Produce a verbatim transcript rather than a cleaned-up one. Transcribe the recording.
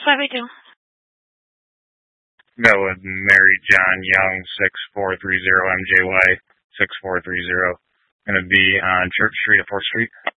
What we do? Go with Mary John Young, six four three zero M J Y, six four three zero. Going to be on Church Street at fourth Street.